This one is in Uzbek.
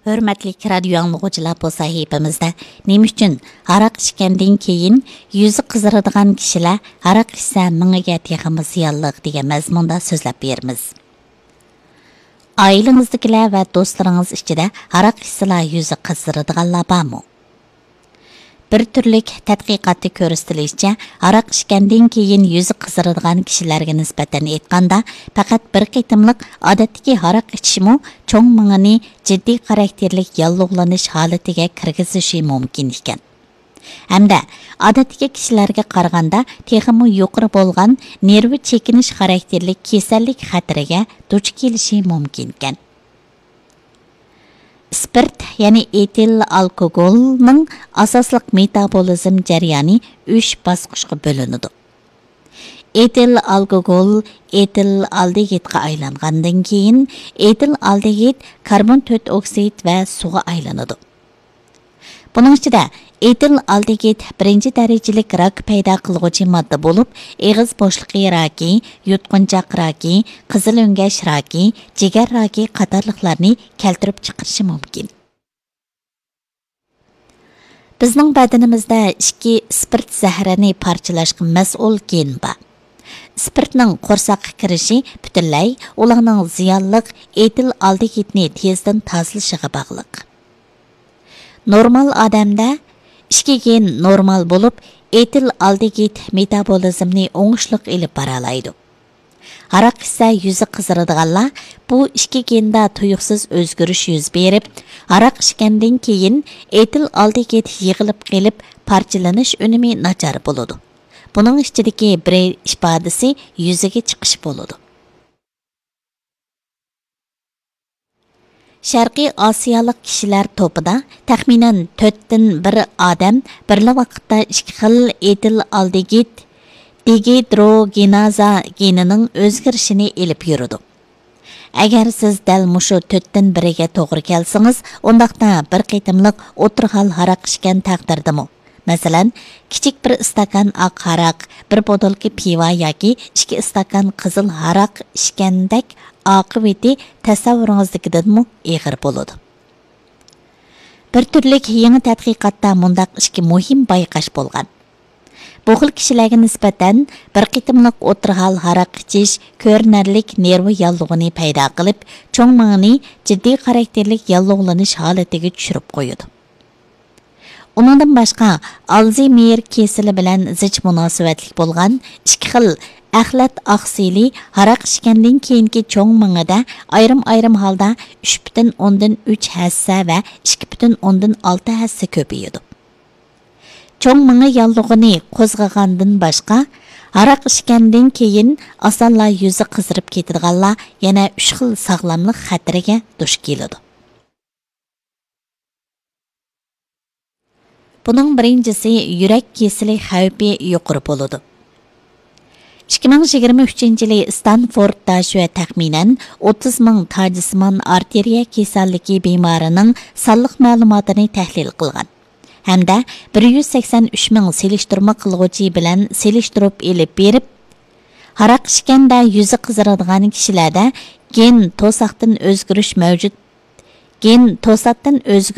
Hörmətli radio anlıqçılar bu sahibimizdə nima üçün haraq içkəndən keyin yüzü qızaradigan kişilər haraq içsə mingiga texmi ziyonliq degan mazmunda so'zlab beramiz. Ailəngizdagilar və dostlarınız ichida haraq içsalar yüzü qızaradiganlar bormi? Bir türlük tədqiqatda ko'rsatilishicha, haraq ichgandan keyin yuzi qizaradigan kishilarga nisbatan aytganda, faqat bir qitimliq odatdagi haraq ichishmi cho'ng mingini jiddiy xarakterlik yallig'lanish holatiga kirgizishi mumkin ekan. Hamda odatdagi kishilarga qaraganda texmi yuqori bo'lgan nervi chekinish xarakterlik kasallik xatiriga duch kelishi mumkin ekan. Spirt, ya'ni etil alkogolning asosliq metabolizm jarayoni 3 bosqichga bo'linadi. Etil alkogol etil aldegidga aylangandan keyin etil aldegid karbon 4 oksid va suvga aylanadi. Buning ichida etil aldegid birinchi darajalik rak paydo qiluvchi modda bo'lib, eg'iz bo'shliqi raki, yutqunchoq raki, qizil o'ngash raki, jigar raki qatorliqlarni keltirib chiqarishi mumkin. Bizning badanimizda ikki spirt zahrini parchalashga mas'ul gen bor. Spirtning qo'rsaqqa kirishi butunlay ularning ziyonli etil aldegidni tezdan tozalashiga bog'liq. Normal odamda ikki gen normal bo'lib, etil aldegid metabolizmni o'ngishliq ilib boralaydi. Haraq ichsa yuzi qizaradiganlar bu ikki genda tuyuqsiz o'zgarish yuz berib, haraq ichgandan keyin etil aldegid yig'ilib qelib, parchalanish unumi nachar bo'ladi. Buning ichidagi bir ifodasi yuziga chiqish bo'ladi. Sharqiy Osiyolik kishilar topida taxminan 4 dan 1 odam bir vaqtda ikki xil etil aldegid dehidrogenaza genining o'zgarishini elib yuradi. Agar siz dal mushu 4 dan 1ga to'g'ri kelsangiz, undaqda bir qitimliq o'tirxal haraq ichgan taqdirdami? Masalan, kichik bir istakan oq haraq, bir botolka pivo yoki 2 istakan qizil haraq ichgandek aqibati tasavvuringizdagidanmi ig'ir bo'ladi. Bir turlik yangi tadqiqotda mundaq ikki muhim bayqash bo'lgan. Bu xil kishilarga nisbatan bir qitimliq o'tirxal haraq ichish ko'rinarlik nervi yallig'ini paydo qilib, cho'ng mingni jiddiy xarakterlik yallig'lanish holatiga tushirib qo'yadi. Uningdan boshqa Alzheimer kasali bilan zich munosabatlik bo'lgan ikki xil axlat oqsili haraq ichgandan keyingi cho'ng mingida ayrim holda 3,3 hassa va 2,6 hassa ko'payadi. Cho'ng mingi yallig'ini qo'zg'agandan boshqa haraq ichgandan keyin osonla yuzi qizirib ketadiganlar yana 3 xil sog'lomlik xatiriga duch keladi. Bunun birinchisi yurak kesili xavfi yuqori bo'ladi. 2023 yili Stanfordda shu taxminan 30 ming tajismon arteriya kasalligi bemorining sonliq ma'lumotini tahlil qilgan. Hamda 183 ming selishtirma qilg'uchi bilan selishtirib elib berib, haraq ichganda yuzi qizaradigan kishilarda gen to'satdan o'zgarish mavjud.